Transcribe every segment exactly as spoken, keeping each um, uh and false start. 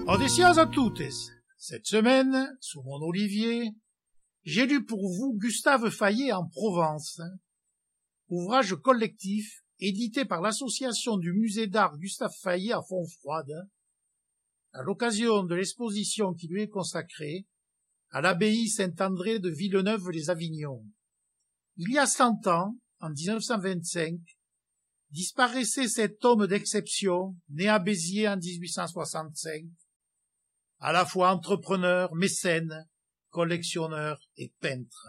Auditions à toutes. Cette semaine, sous mon olivier, j'ai lu pour vous Gustave Fayet en Provence, ouvrage collectif édité par l'association du musée d'art Gustave Fayet à Fontfroide, à l'occasion de l'exposition qui lui est consacrée à l'abbaye Saint-André de Villeneuve-les-Avignon. Il y a cent ans, en mille neuf cent vingt-cinq, disparaissait cet homme d'exception, né à Béziers en mille huit cent soixante-cinq, à la fois entrepreneur, mécène, collectionneur et peintre.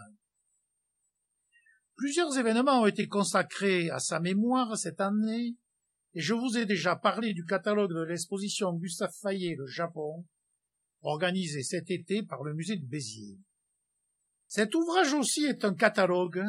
Plusieurs événements ont été consacrés à sa mémoire cette année, et je vous ai déjà parlé du catalogue de l'exposition Gustave Fayet le Japon, organisé cet été par le musée de Béziers. Cet ouvrage aussi est un catalogue,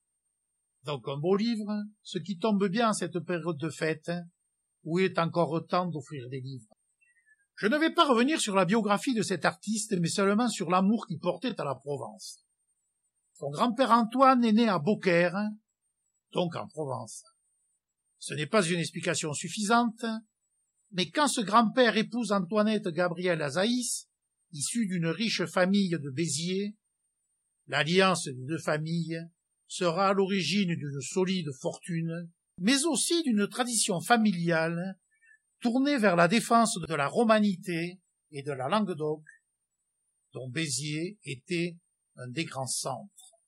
donc un beau livre, ce qui tombe bien en cette période de fête, où il est encore temps d'offrir des livres. Je ne vais pas revenir sur la biographie de cet artiste, mais seulement sur l'amour qu'il portait à la Provence. Son grand-père Antoine est né à Beaucaire, donc en Provence. Ce n'est pas une explication suffisante, mais quand ce grand-père épouse Antoinette Gabrielle Azaïs, issue d'une riche famille de Béziers, l'alliance des deux familles sera à l'origine d'une solide fortune, mais aussi d'une tradition familiale tournée vers la défense de la romanité et de la Languedoc, dont Béziers était un des grands centres.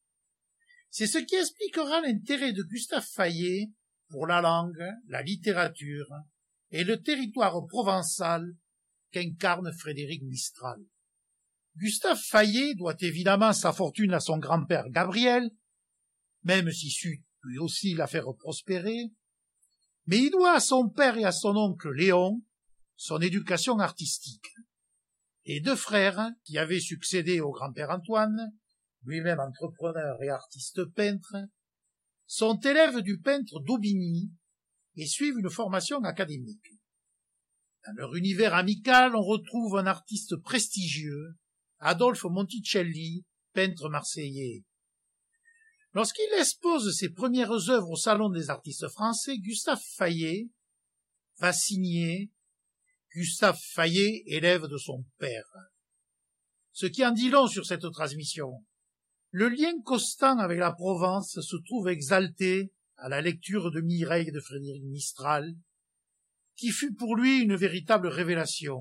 C'est ce qui expliquera l'intérêt de Gustave Fayet pour la langue, la littérature et le territoire provençal qu'incarne Frédéric Mistral. Gustave Fayet doit évidemment sa fortune à son grand-père Gabriel, même s'il sut lui aussi la faire prospérer, mais il doit à son père et à son oncle Léon son éducation artistique. Les deux frères, qui avaient succédé au grand-père Antoine, lui-même entrepreneur et artiste peintre, sont élèves du peintre d'Aubigny et suivent une formation académique. Dans leur univers amical, on retrouve un artiste prestigieux, Adolphe Monticelli, peintre marseillais. Lorsqu'il expose ses premières œuvres au Salon des artistes français, Gustave Fayet va signer Gustave Fayet, élève de son père. Ce qui en dit long sur cette transmission. Le lien constant avec la Provence se trouve exalté à la lecture de Mireille de Frédéric Mistral, qui fut pour lui une véritable révélation.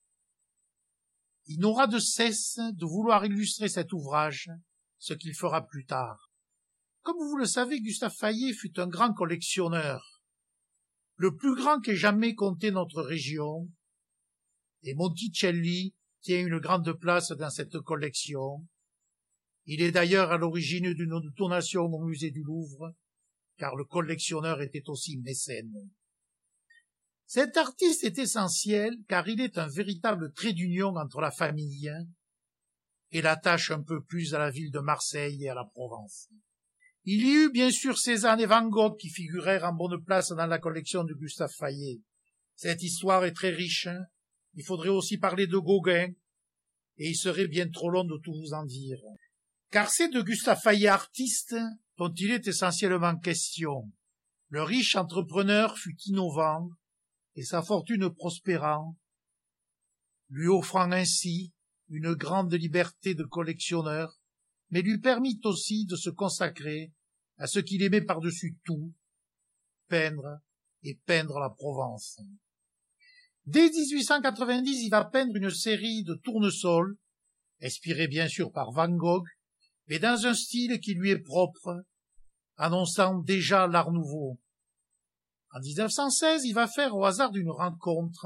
Il n'aura de cesse de vouloir illustrer cet ouvrage, ce qu'il fera plus tard. Comme vous le savez, Gustave Fayet fut un grand collectionneur, le plus grand qu'ait jamais compté notre région, et Monticelli tient une grande place dans cette collection. Il est d'ailleurs à l'origine d'une donation au musée du Louvre, car le collectionneur était aussi mécène. Cet artiste est essentiel car il est un véritable trait d'union entre la famille et l'attache un peu plus à la ville de Marseille et à la Provence. Il y eut bien sûr Cézanne et Van Gogh qui figurèrent en bonne place dans la collection de Gustave Fayet. Cette histoire est très riche. Il faudrait aussi parler de Gauguin, et il serait bien trop long de tout vous en dire. Car c'est de Gustave Fayet artiste dont il est essentiellement question. Le riche entrepreneur fut innovant, et sa fortune prospérant, lui offrant ainsi une grande liberté de collectionneur, mais lui permit aussi de se consacrer à ce qu'il aimait par-dessus tout, peindre et peindre la Provence. Dès dix-huit cent quatre-vingt-dix, il va peindre une série de tournesols, inspirés bien sûr par Van Gogh, mais dans un style qui lui est propre, annonçant déjà l'art nouveau. En dix-neuf cent seize, il va faire au hasard d'une rencontre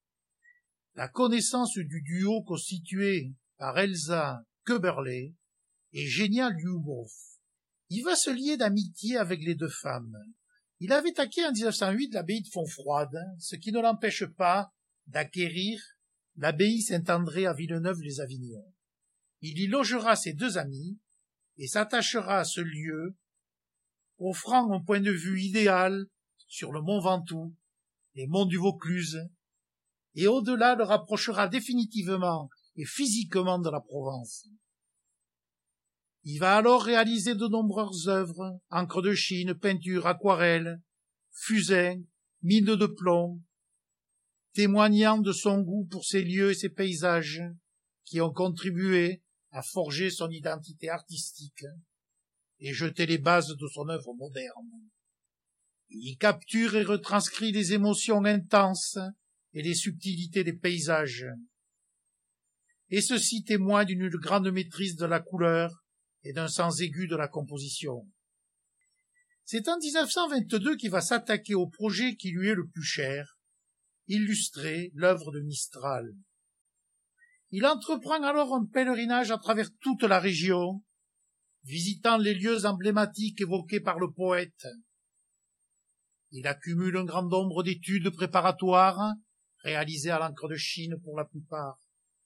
la connaissance du duo constitué par Elsa Köberlé et Genia Lyubov. Il va se lier d'amitié avec les deux femmes. Il avait acquis en dix-neuf cent huit l'abbaye de Fontfroide, ce qui ne l'empêche pas d'acquérir l'abbaye Saint-André à Villeneuve-les-Avignon. Il y logera ses deux amis et s'attachera à ce lieu, offrant un point de vue idéal sur le mont Ventoux, les monts du Vaucluse, et au-delà le rapprochera définitivement et physiquement de la Provence. Il va alors réaliser de nombreuses œuvres, encre de Chine, peinture, aquarelle, fusain, mine de plomb, témoignant de son goût pour ces lieux et ces paysages qui ont contribué à forger son identité artistique et jeter les bases de son œuvre moderne. Il y capture et retranscrit les émotions intenses et les subtilités des paysages. Et ceci témoigne d'une grande maîtrise de la couleur et d'un sens aigu de la composition. C'est en dix-neuf cent vingt-deux qu'il va s'attaquer au projet qui lui est le plus cher, illustrer l'œuvre de Mistral. Il entreprend alors un pèlerinage à travers toute la région, visitant les lieux emblématiques évoqués par le poète. Il accumule un grand nombre d'études préparatoires, réalisées à l'encre de Chine pour la plupart.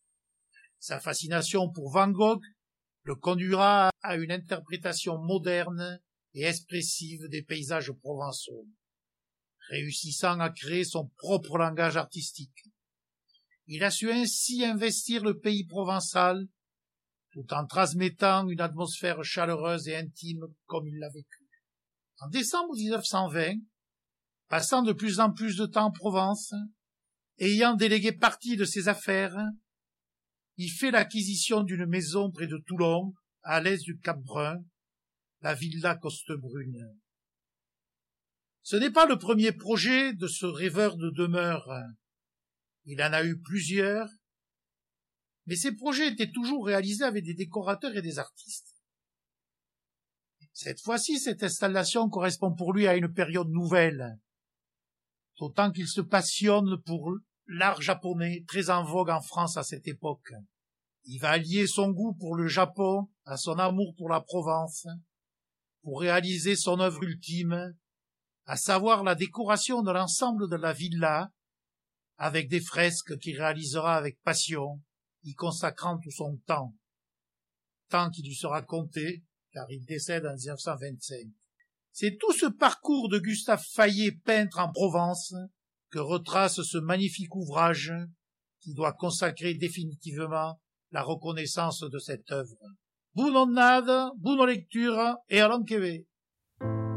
Sa fascination pour Van Gogh le conduira à une interprétation moderne et expressive des paysages provençaux, réussissant à créer son propre langage artistique. Il a su ainsi investir le pays provençal, tout en transmettant une atmosphère chaleureuse et intime comme il l'a vécu. En décembre dix-neuf cent vingt, passant de plus en plus de temps en Provence, ayant délégué partie de ses affaires, il fait l'acquisition d'une maison près de Toulon, à l'est du Cap Brun, la Villa Costebrune. Ce n'est pas le premier projet de ce rêveur de demeure. Il en a eu plusieurs, mais ces projets étaient toujours réalisés avec des décorateurs et des artistes. Cette fois-ci, cette installation correspond pour lui à une période nouvelle, d'autant qu'il se passionne pour l'art japonais, très en vogue en France à cette époque. Il va allier son goût pour le Japon à son amour pour la Provence, pour réaliser son œuvre ultime, à savoir la décoration de l'ensemble de la villa, avec des fresques qu'il réalisera avec passion, y consacrant tout son temps, temps qui lui sera compté, car il décède en dix-neuf cent vingt-cinq. C'est tout ce parcours de Gustave Fayet, peintre en Provence, que retrace ce magnifique ouvrage qui doit consacrer définitivement la reconnaissance de cette œuvre. Bonne onnade, bonne lecture et à l'enquête.